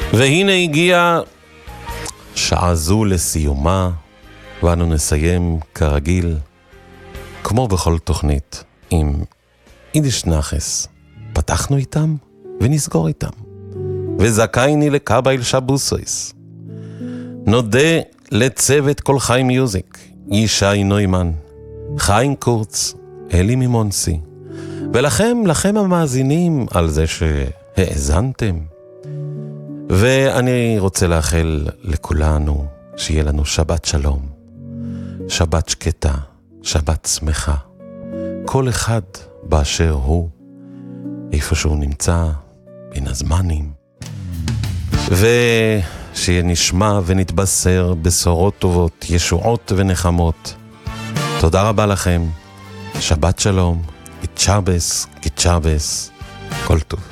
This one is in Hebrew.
והנה הגיעה שעה זו לסיומה, ואנו נסיים כרגיל, כמו בכל תוכנית, עם יידיש נחס. פתחנו איתם ונסגור איתם. וזכייני לקבל שבוסויס. נודה לצוות כל חי מיוזיק, ישי נוימן, חיים קורץ, אלי מימונסי, ולכם המאזינים על זה שהאזנתם. ואני רוצה לאחל לכולנו שיהיה לנו שבת שלום, שבת שקטה, שבת שמחה. כל אחד באשר הוא, איפה שהוא נמצא, בין הזמנים. ושיהיה נשמע ונתבשר בשורות טובות, ישועות ונחמות. תודה רבה לכם, שבת שלום, גיטשבס, כל טוב.